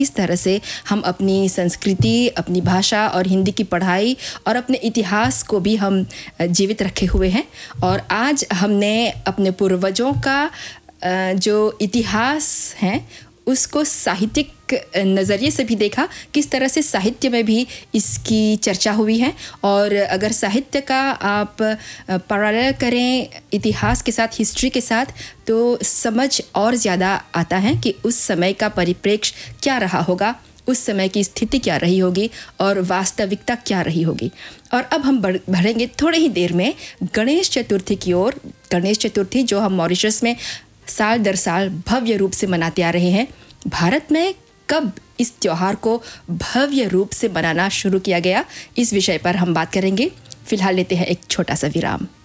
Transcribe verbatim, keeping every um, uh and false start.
इस तरह से हम अपनी संस्कृति, अपनी भाषा और हिंदी की पढ़ाई और अपने इतिहास को भी हम जीवित रखे हुए हैं। और आज हमने अपने पूर्वजों का जो इतिहास है उसको साहित्यिक नज़रिए से भी देखा, किस तरह से साहित्य में भी इसकी चर्चा हुई है। और अगर साहित्य का आप पैरेलल करें इतिहास के साथ, हिस्ट्री के साथ, तो समझ और ज़्यादा आता है कि उस समय का परिप्रेक्ष्य क्या रहा होगा, उस समय की स्थिति क्या रही होगी और वास्तविकता क्या रही होगी। और अब हम बढ़ बढ़ेंगे थोड़े ही देर में गणेश चतुर्थी की ओर। गणेश चतुर्थी जो हम मॉरिशस में साल दर साल भव्य रूप से मनाते आ रहे हैं। भारत में कब इस त्योहार को भव्य रूप से मनाना शुरू किया गया, इस विषय पर हम बात करेंगे। फिलहाल लेते हैं एक छोटा सा विराम।